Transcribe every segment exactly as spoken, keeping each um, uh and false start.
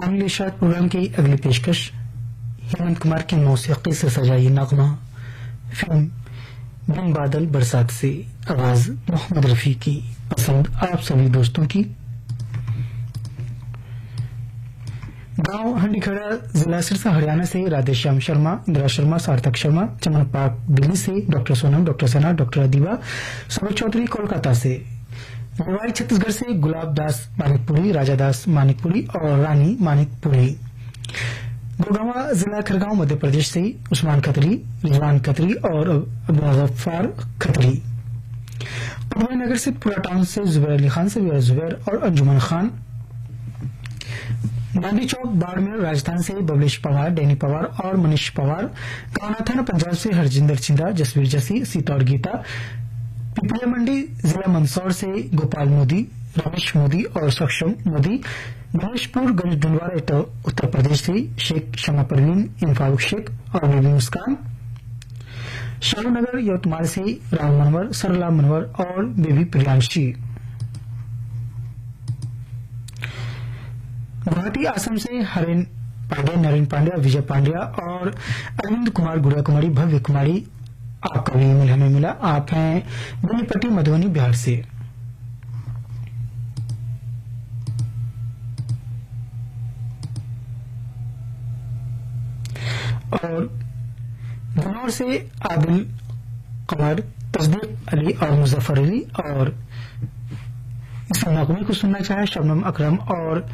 Family shot programme की अगली पेशकश हेमंत कुमार की मौसीकी से सजा ये नगमा फिल्म बिन बादल बरसात से आवाज मोहम्मद रफी की पसंद आप सभी दोस्तों की। गांव हंडीखड़ा जिला सिरसा हरियाणा से राधेश्याम शर्मा, इंदिरा शर्मा, सार्थक शर्मा, चमन पाक दिल्ली से डॉक्टर सोनम, डॉक्टर सना, डॉक्टर अदीबा, सौरभ चौधरी कोलकाता से, रेवाड़ी छत्तीसगढ़ से गुलाब दास मानिकपुरी, राजा दास मानिकपुरी और रानी मानिकपुरी। गुड़गांवा जिला खरगांव मध्य प्रदेश से उस्मान खत्री, रिजवान खत्री और अब्दुल खत्री। पुरवा नगर से पुरा टाउन से जुबैर अली खान, से जुबैर और अंजुमन खान। गांधी चौक बाड़मेर राजस्थान से बबलेश पवार, डैनी पवार और मनीष पवार। कावना थाना पंजाब से हरजिंदर चिंदा, जसवीर जसी, सीता और गीता। पिपलिया मंडी जिला मंदसौर से गोपाल मोदी, रमेश मोदी और सक्षम मोदी। महेशपुर गंज डुंडवारा उत्तर प्रदेश से शेख शमा परवीन, इनफारूक शेख और बेबी मुस्कान। शाहनगर यवतमाल से राम मनवर, सरला मनवर और बेबी प्रियांशी। गुवाहाटी असम से हरेन पांड्या, नरेन पांड्या, विजय पांड्या और अरविंद कुमार, गुड़िया कुमारी, भव्य कुमारी। आपका भी ईमेल हमें मिला। आप हैं बेनीपट्टी मधुबनी बिहार से। और बनौर से आदिल कमर, तस्दीक अली और मुजफ्फर अली। और इस नगमे को सुनना चाहे शबनम अकरम और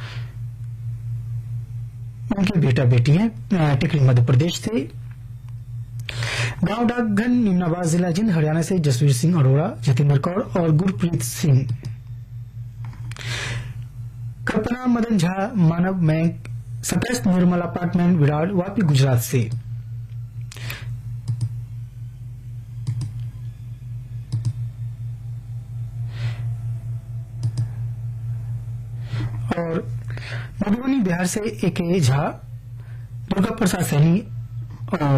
उनके बेटा बेटी हैं टिकरी मध्य प्रदेश से। गांव डाकघन निमनाबाद जिला जिंद हरियाणा से जसवीर सिंह अरोड़ा, जतिंदर कौर और गुरप्रीत सिंह। कल्पना मदन झा, मानव बैंक, सतैश निर्मल अपार्टमेंट विराट, वापी गुजरात से। और मधुबनी बिहार से ए के झा, दुर्गा प्रसाद सैनी और